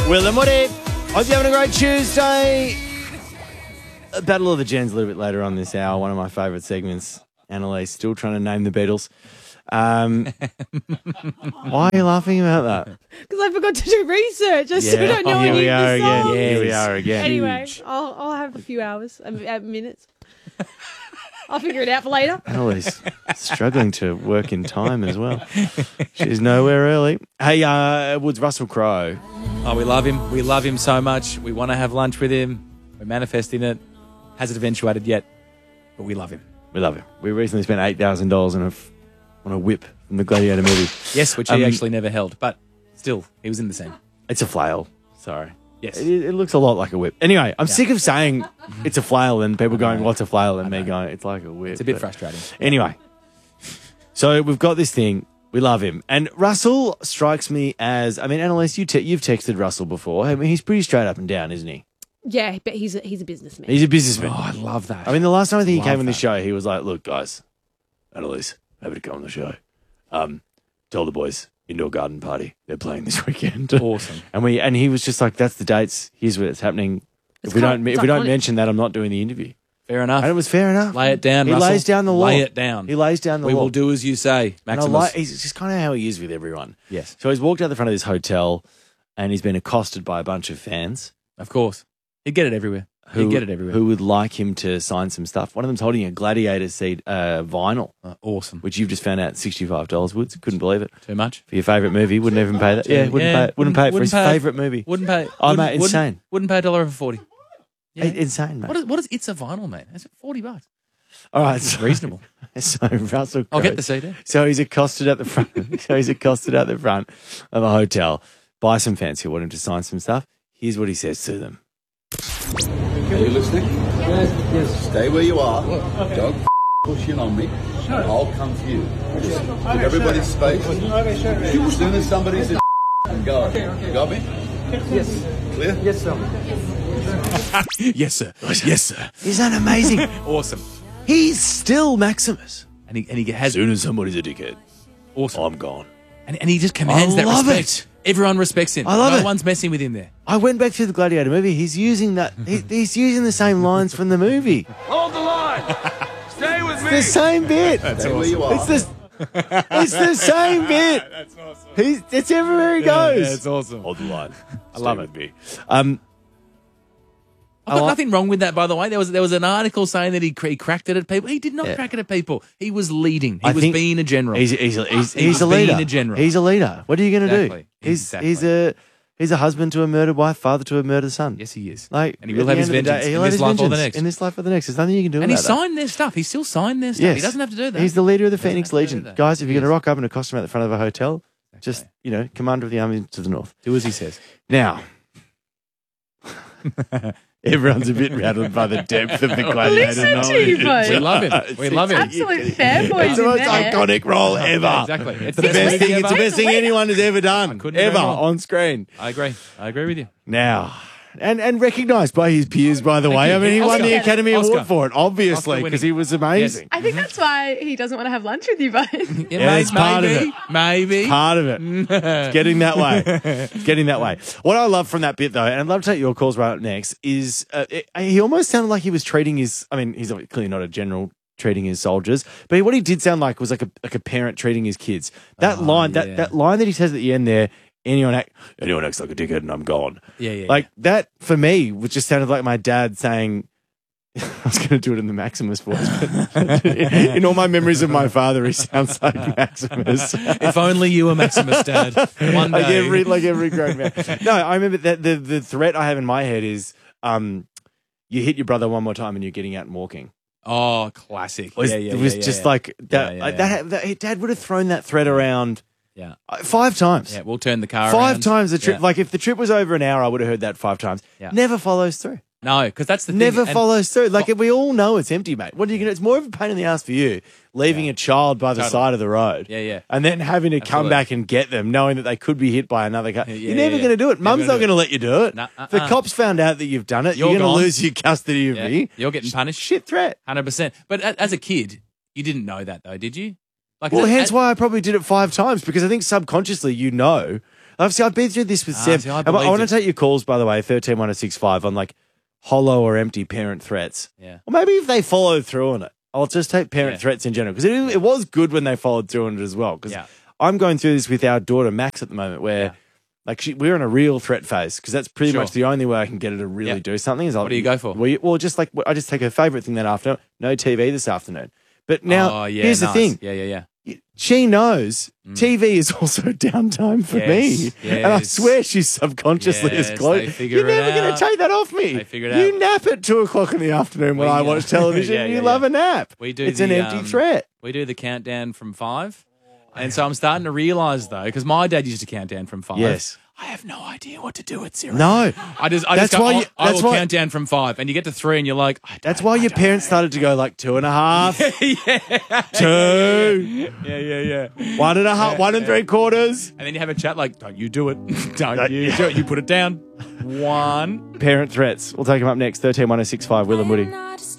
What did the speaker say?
Will and Woody. Hope you're having a great Tuesday. Battle of the Gens a little bit later on this hour. One of my favourite segments. Annalise still trying to name the Beatles. Why are you laughing about that? Because I forgot to do research. I still don't know any of the songs. Here we are again. Anyway, I'll have a few hours, minutes. I'll figure it out for later. Annalise struggling to work in time as well. She's nowhere early. Hey, Woods, Russell Crowe. Oh, we love him. We love him so much. We want to have lunch with him. We're manifesting it. Hasn't eventuated yet, but we love him. We love him. We recently spent $8,000 on a whip from the Gladiator movie. Yes, which he actually never held, but still, he was in the same. It's a flail. Sorry. Yes. It looks a lot like a whip. Anyway, I'm sick of saying it's a flail and people going, what's a flail? And me going, it's like a whip. It's a bit frustrating. Anyway, so we've got this thing. We love him. And Russell strikes me as, I mean, Annalise, you've texted Russell before. I mean, he's pretty straight up and down, isn't he? Yeah, but he's a businessman. He's a businessman. Oh, I love that. I mean, the last time I think he came on the show, he was like, look, guys, Annalise, happy to come on the show. Tell the boys, indoor garden party. They're playing this weekend. Awesome. And he was just like, that's the dates. Here's what's happening. If we don't mention that, I'm not doing the interview. Fair enough. And it was fair enough. Lay it down, He Russell. lays down the law. Lay it down. He lays down the law. We will do as you say, Maximus. He's just kind of how he is with everyone. Yes. So he's walked out the front of this hotel and he's been accosted by a bunch of fans. Of course. He'd get it everywhere. Who would like him to sign some stuff. One of them's holding a Gladiator seed vinyl. Awesome. Which you've just found out $65, Woods. Couldn't believe it. Too much? For your favourite movie. Wouldn't even pay that. Yeah, wouldn't pay it for his favourite movie. Wouldn't pay. Oh, mate, insane. Wouldn't pay $1.40. Yeah. Insane, mate. What is It's a Vinyl, mate? Is it $40? All right. It's reasonable. So Russell Crowe. I'll get the CD. So he's accosted at the front. Of a hotel by some fans who want him to sign some stuff. Here's what he says to them. Are you listening? Yes. Stay where you are. Don't push in on me. I'll come to you. Just give everybody space. As soon as somebody's in and go. You got me? Yes. Clear? Yes, sir. Yes, sir. Yes, sir. Isn't that amazing? Awesome. He's still Maximus. And he has... As soon as somebody's a dickhead, awesome. I'm gone. And he just commands that love respect. Everyone respects him. I love it. No one's messing with him there. I went back through the Gladiator movie. He's using that. He's using the same lines from the movie. Hold the line. Stay with me. The same bit. Stay where you are. It's the same bit. That's awesome. It's everywhere he goes. Yeah, it's awesome. Hold the line. I love Stay it. with me. I've got nothing wrong with that, by the way. There was an article saying that he cracked it at people. He did not crack it at people. He was leading. He was being a general. He's a leader. Being a general. He's a leader. What are you going to Exactly. do? Exactly. He's a husband to a murdered wife, father to a murdered son. Yes, he is. And he will have his vengeance in this life or the next. In this life or the next. There's nothing you can do And about he that. signed their stuff. He still signed their stuff. Yes. He doesn't have to do that. He's the leader of the Phoenix Legion. that. Guys, if you're He going to is. rock up in a costume at the front of a hotel, just, commander of the army to the north. Do as he says. Now, everyone's a bit rattled by the depth of the Gladiator Listen knowledge. to you both. We love him. We love him. Absolute fanboys It's the in most there. iconic role ever. Exactly. It's The best thing. It's the best thing anyone has ever done, couldn't ever agree more. on screen. I agree. I agree with you. Now, and recognised by his peers, by the way. you. I mean, he won Oscar. the Academy Oscar. Award for it, obviously, Oscar winning. because he was amazing. I think that's why he doesn't want to have lunch with you both. Yeah, it's part of it. Maybe. Part of it. It's getting that way. It's getting that way. What I love from that bit, though, and I'd love to take your calls right up next, is he almost sounded like he was treating his... I mean, he's clearly not a general treating his soldiers, but what he did sound like was like a parent treating his kids. That line that line that he says at the end there, anyone acts like a dickhead and I'm gone. Yeah. Like that, for me, which just sounded like my dad saying... I was going to do it in the Maximus voice, but in all my memories of my father, he sounds like Maximus. If only you were Maximus, Dad. One day. Like every grown man. No, I remember that the threat I have in my head is you hit your brother one more time and you're getting out and walking. Oh, classic. It was just like that. Dad would have thrown that threat around. Yeah. 5 times. Yeah, we'll turn the car 5 around. times the trip. Yeah. Like if the trip was over an hour, I would have heard that 5 times. Yeah. Never follows through. No, because that's the thing. Never And- follows through. Like we all know it's empty, mate. What are you going to? It's more of a pain in the ass for you leaving a child by the side of the road. Yeah. And then having to come Absolutely. back and get them, knowing that they could be hit by another car. You're never yeah. going to do it. Never Mum's gonna not do going to let you do it. Nah, The cops found out that you've done it. You're You're going to gone. lose your custody of Yeah. me. You're getting punished. Shit threat. 100%. But as a kid, you didn't know that, though, did you? Like, Well, hence why I probably did it 5 times, because I think subconsciously you know. I've been through this with Seb. see, I I want to believed take your calls, by the way, 131065 on like hollow or empty parent threats. Yeah. Or maybe if they followed through on it. I'll just take parent Yeah. threats in general because it was good when they followed through on it as well. Because Yeah. I'm going through this with our daughter Max at the moment where Yeah. like we're in a real threat phase because that's pretty Sure. much the only way I can get her to really Yeah. do something. Is What do you go for? Well, just like I just take her favourite thing that afternoon. No TV this afternoon. But now, Oh, yeah, here's nice. the thing. Yeah. She knows TV is also downtime for me. Yes, And I yes. swear she's subconsciously Yes, as close. they figure You're it never going out. to take that off me. They figure it You out. nap at 2 o'clock in the afternoon when I watch television. Yeah, You yeah, love yeah. a nap. We do It's an the, empty threat. We do the countdown from 5. And so I'm starting to realise, though, because my dad used to count down from 5. Yes. I have no idea what to do at 0. No. I just That's go, why I you- I that's will why- count down from 5. And you get to 3 and you're like, That's why your parents started to go like 2.5, 2, yeah. 1.5, 1 3/4. And then you have a chat like, don't you do it. Don't you do it. You put it down. 1. Parent threats. We'll take them up next. 131065, Will and Woody.